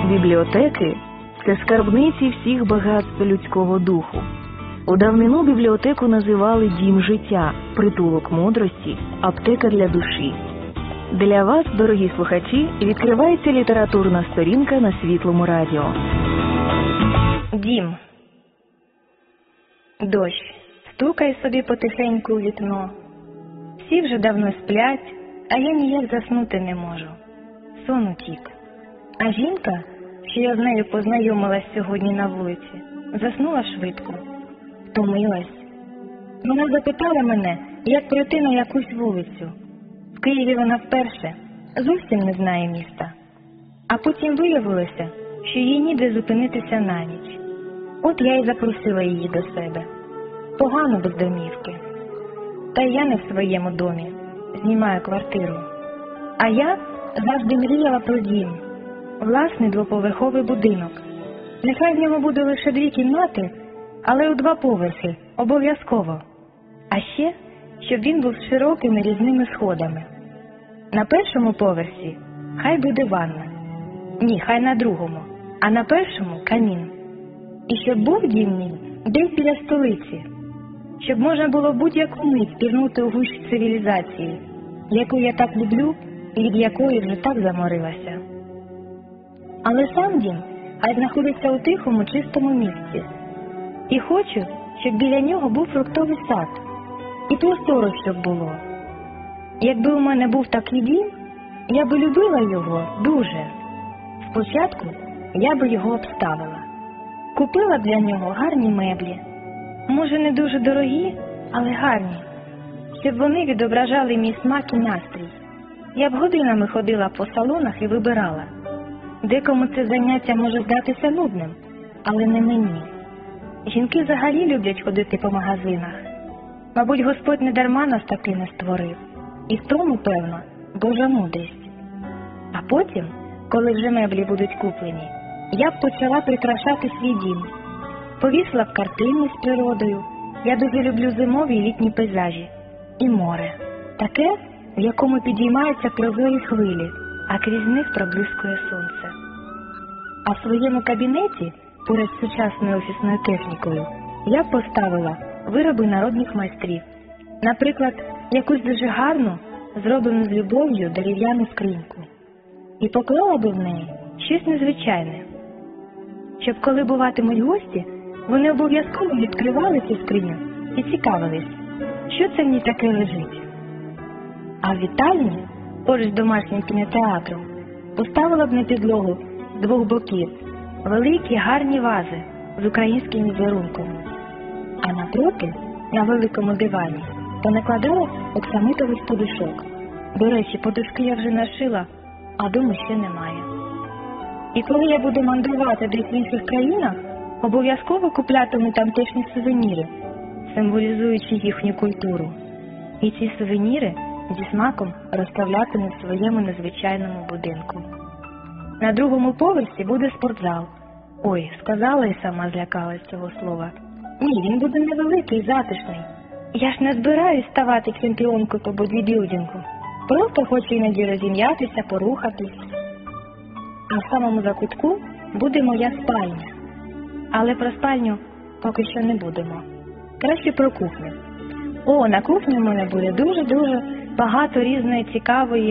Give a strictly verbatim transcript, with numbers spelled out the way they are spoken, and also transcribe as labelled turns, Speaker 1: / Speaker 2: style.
Speaker 1: Бібліотеки – це скарбниці всіх багатств людського духу. У давнину бібліотеку називали дім життя, притулок мудрості, аптека для душі. Для вас, дорогі слухачі, відкривається літературна сторінка на Світлому радіо.
Speaker 2: Дім. Дощ стукає собі потихеньку у вікно. Всі вже давно сплять, а я ніяк заснути не можу. Сон утік. А жінка, що я з нею познайомилась сьогодні на вулиці, заснула швидко. Втомилась. Вона запитала мене, як пройти на якусь вулицю. В Києві вона вперше, зовсім не знає міста. А потім виявилося, що їй ніде зупинитися на ніч. От я й запросила її до себе. Погано без домівки. Та й я не в своєму домі, знімаю квартиру. А я завжди мріяла про дім. Власний двоповерховий будинок. Нехай в ньому буде лише дві кімнати, але у два поверхи, обов'язково. А ще, щоб він був з широкими різними сходами. На першому поверсі хай буде ванна. Ні, хай на другому, а на першому камін. І щоб був дім мій десь біля столиці. Щоб можна було будь-яку мить пірнути у гущу цивілізації, яку я так люблю і від якої вже так заморилася. Але сам дім хай знаходиться у тихому, чистому місці. І хочу, щоб біля нього був фруктовий сад. І просторо, щоб було. Якби у мене був такий дім, я би любила його дуже. Спочатку я би його обставила. Купила для нього гарні меблі. Може, не дуже дорогі, але гарні. Щоб вони відображали мій смак і настрій. Я б годинами ходила по салонах і вибирала. Декому це заняття може здатися нудним, але не мені. Жінки взагалі люблять ходити по магазинах. Мабуть, Господь не дарма нас такими створив. І в тому, певно, Божа мудрість. А потім, коли вже меблі будуть куплені, я б почала прикрашати свій дім. Повісила б картини з природою. Я дуже люблю зимові і літні пейзажі. І море. Таке, в якому підіймаються прозорі хвилі, а крізь них проблискує сонце. А в своєму кабінеті, поряд з сучасною офісною технікою, я б поставила вироби народних майстрів. Наприклад, якусь дуже гарну, зроблену з любов'ю дерев'яну скриньку. І поклала би в неї щось незвичайне. Щоб коли буватимуть гості, вони обов'язково відкривали цю скриню і цікавились, що це в ній таке лежить. А в вітальні, поруч з домашнім кінотеатром, поставила б на підлогу з двох боків великі гарні вази з українським візерунком. А напроти, на великому дивані, понакладала оксамитових подушок. До речі, подушки я вже нашила, а дому ще немає. І коли я буду мандрувати десь в інших країнах, обов'язково куплятиму тамтешні сувеніри, символізуючи їхню культуру. І ці сувеніри зі смаком розставлятиму в своєму незвичайному будинку. На другому поверсі буде спортзал. Ой, сказала і сама злякалась цього слова. Ні, він буде невеликий, затишний. Я ж не збираюсь ставати чемпіонкою по бодібілдингу. Просто хочу іноді розім'ятися, порухатись. А в самому закутку буде моя спальня. Але про спальню поки що не будемо. Краще про кухню. О, на кухні в мене буде дуже-дуже багато різної цікавої